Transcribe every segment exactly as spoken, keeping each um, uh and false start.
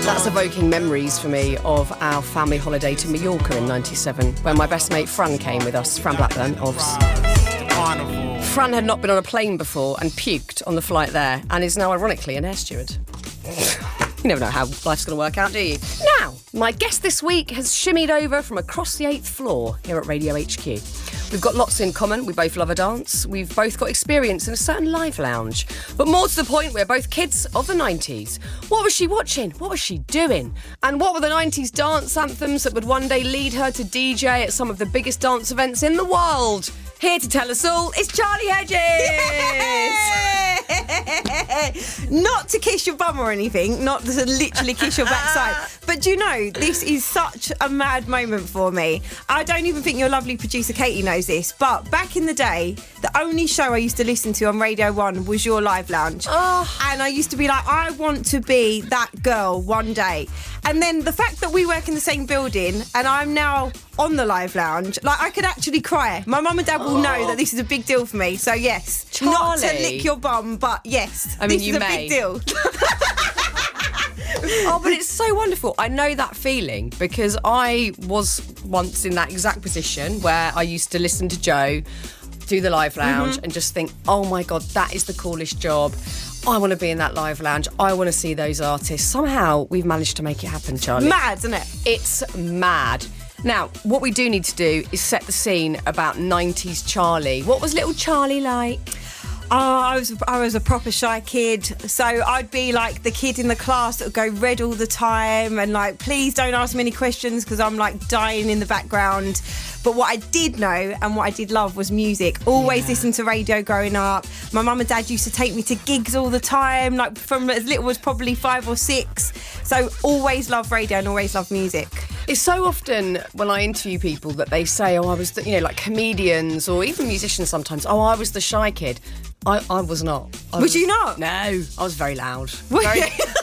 That's evoking memories for me of our family holiday to Mallorca in ninety-seven, when my best mate Fran came with us, Fran Blackburn, obviously. Fran had not been on a plane before and puked on the flight there, and is now ironically an air steward. You never know how life's going to work out, do you? Now, my guest this week has shimmied over from across the eighth floor here at Radio H Q. We've got lots in common. We both love a dance. We've both got experience in a certain live lounge. But more to the point, we're both kids of the nineties. What was she watching? What was she doing? And what were the nineties dance anthems that would one day lead her to D J at some of the biggest dance events in the world? Here to tell us all is Charlie Hedges! Not to kiss your bum or anything, not to literally kiss your backside. But do you know, this is such a mad moment for me. I don't even think your lovely producer Katie knows this, but back in the day, the only show I used to listen to on Radio one was your Live Lounge. Oh. And I used to be like, I want to be that girl one day. And then the fact that we work in the same building and I'm now on the Live Lounge, like I could actually cry. My mum and dad will oh. know that this is a big deal for me. So yes, Charlie. Not to lick your bum, but yes, I mean, this you is a may. big deal. Oh, but it's so wonderful. I know that feeling because I was once in that exact position where I used to listen to Joe do the Live Lounge mm-hmm. and just think, oh my God, that is the coolest job. I want to be in that Live Lounge. I want to see those artists. Somehow we've managed to make it happen, Charlie. Mad, isn't it? It's mad. Now, what we do need to do is set the scene about nineties Charlie. What was little Charlie like? Oh, I was I was a proper shy kid. So I'd be like the kid in the class that would go red all the time and like, please don't ask me any questions because I'm like dying in the background. But what I did know and what I did love was music. Always yeah. listened to radio growing up. My mum and dad used to take me to gigs all the time, like from as little as probably five or six. So always loved radio and always loved music. It's so often when I interview people that they say, oh, I was, the, you know, like comedians or even musicians sometimes, oh, I was the shy kid. I, I was not. I was, was you not? No, I was very loud. Very,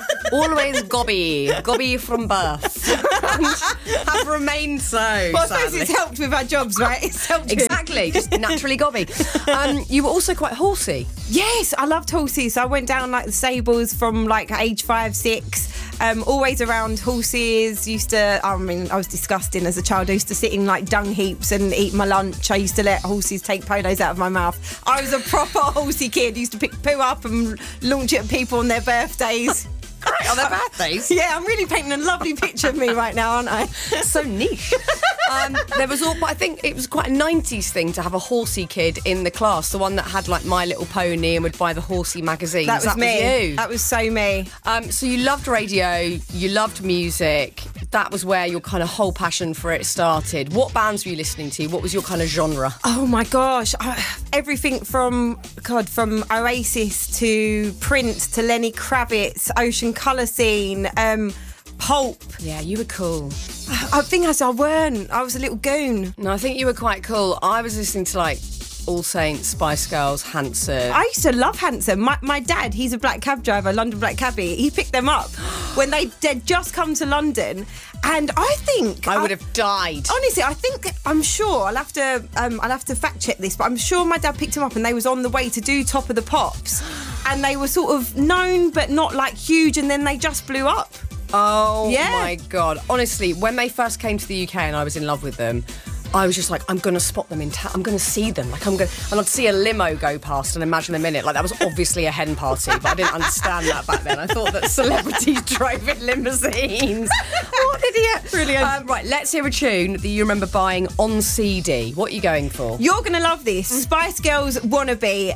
always gobby, gobby from birth. And have remained so, Well, I suppose sadly. it's helped with our jobs, right? It's helped. Exactly, just naturally gobby. Um, you were also quite horsey. Yes, I loved horses. I went down like the stables from like age five, six. Um, always around horses. Used to, I mean, I was disgusting as a child. I used to sit in like dung heaps and eat my lunch. I used to let horses take polos out of my mouth. I was a proper horsey kid. Used to pick poo up and launch it at people on their birthdays. Great, on their birthdays. Yeah, I'm really painting a lovely picture of me right now, aren't I? So niche. Um, there was all, but I think it was quite a nineties thing to have a horsey kid in the class, the one that had like My Little Pony and would buy the horsey magazines. That was that me. Was you. That was so me. Um, so you loved radio, you loved music. That was where your kind of whole passion for it started. What bands were you listening to? What was your kind of genre? Oh my gosh, I, everything from God, from Oasis to Prince to Lenny Kravitz, Ocean Colour Scene, um, Pulp. Yeah, you were cool. I, I think I, I weren't. I was a little goon. No, I think you were quite cool. I was listening to like All Saints, Spice Girls, Hanson. I used to love Hanson. My, my dad, he's a black cab driver, London Black Cabbie. He picked them up when they would just come to London. And I think I would have died. Honestly, I think I'm sure I'll have to um, I'll have to fact check this, but I'm sure my dad picked them up and they was on the way to do Top of the Pops, and they were sort of known but not like huge, and then they just blew up. Oh yeah. my God! Honestly, when they first came to the U K and I was in love with them, I was just like, I'm going to spot them in town. I'm going to see them. Like, I'm going to... And I'd see a limo go past and imagine them in it. Like, that was obviously a hen party, but I didn't understand that back then. I thought that celebrities drove in limousines. What an idiot. Brilliant. Um, right, let's hear a tune that you remember buying on C D. What are you going for? You're going to love this. Spice Girls Wannabe.